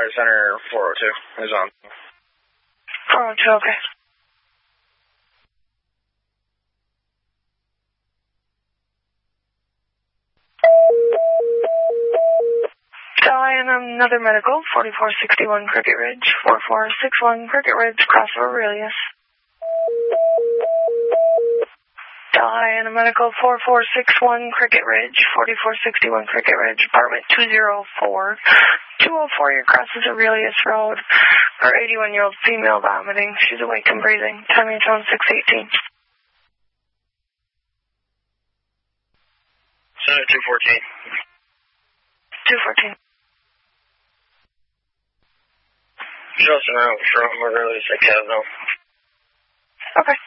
Fire Center 402 is on. 402, okay. And another medical, 4461 Cricket Ridge, 4461 Cricket Ridge, cross of Aurelius. And a medical, 4461 Cricket Ridge, 4461 Cricket Ridge, apartment 204. 204, your cross is Aurelius Road. Our 81-year-old female vomiting. She's awake and breathing. Time your tone 618. Center 214. 214. Just around from Aurelius at Cavno. Okay.